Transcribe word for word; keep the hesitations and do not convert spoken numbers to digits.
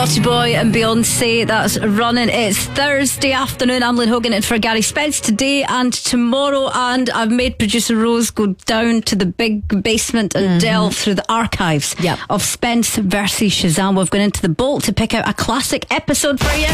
Naughty Boy and Beyonce, that's running. It's Thursday afternoon. I'm Lynn Hogan in for Gary Spence today and tomorrow, and I've made producer Rose go down to the big basement and mm-hmm. delve through the archives yep. of Spence versus Shazam. We've gone into the vault to pick out a classic episode for you.